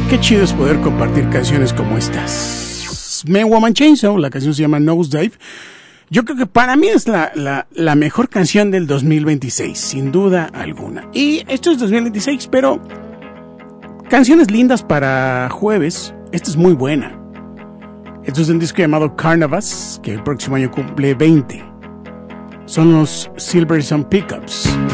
Qué chido es poder compartir canciones como estas. Man Woman Chainsaw, la canción se llama Nosedive. Yo creo que para mí es la mejor canción del 2026, sin duda alguna. Y esto es 2026, pero canciones lindas para jueves. Esta es muy buena. Esto es un disco llamado Carnavas, que el próximo año cumple 20. Son los Silversun Pickups.